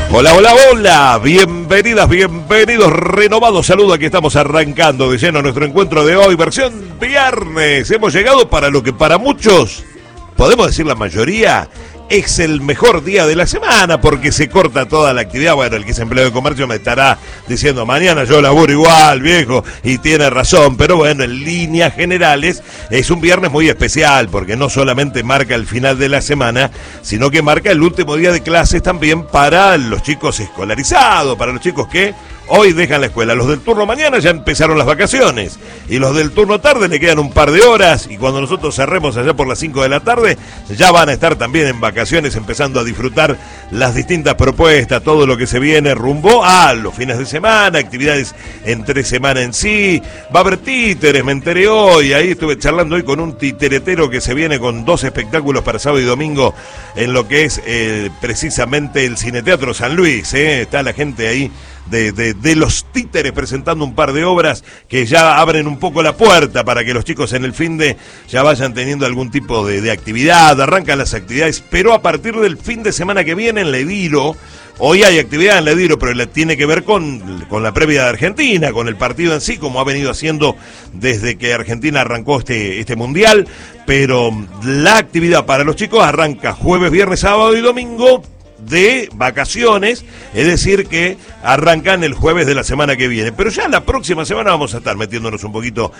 Hola, hola, hola, bienvenidas, bienvenidos, renovados saludos, aquí estamos arrancando de lleno nuestro encuentro de hoy, versión viernes. Hemos llegado para lo que para muchos, podemos decir la mayoría, es el mejor día de la semana porque se corta toda la actividad. Bueno, el que es empleado de comercio me estará diciendo mañana yo laburo igual, viejo, y tiene razón, pero bueno, en líneas generales es un viernes muy especial porque no solamente marca el final de la semana, sino que marca el último día de clases también para los chicos escolarizados, para los chicos que hoy dejan la escuela. Los del turno mañana ya empezaron las vacaciones y los del turno tarde le quedan un par de horas y cuando nosotros cerremos allá por las 5 de la tarde ya van a estar también en vacaciones empezando a disfrutar las distintas propuestas, todo lo que se viene rumbo a los fines de semana, actividades entre semana en sí. Va a haber títeres, me enteré hoy, ahí estuve charlando hoy con un titeretero que se viene con 2 espectáculos para sábado y domingo en lo que es precisamente el Cineteatro San Luis, está la gente ahí de los títeres presentando un par de obras que ya abren un poco la puerta para que los chicos en el fin de ya vayan teniendo algún tipo de actividad, arrancan las actividades, pero a partir del fin de semana que viene en Lediro, hoy hay actividad en Lediro, pero tiene que ver con la previa de Argentina, con el partido en sí, como ha venido haciendo desde que Argentina arrancó este mundial, pero la actividad para los chicos arranca jueves, viernes, sábado y domingo de vacaciones, es decir que arrancan el jueves de la semana que viene, pero ya la próxima semana vamos a estar metiéndonos un poquito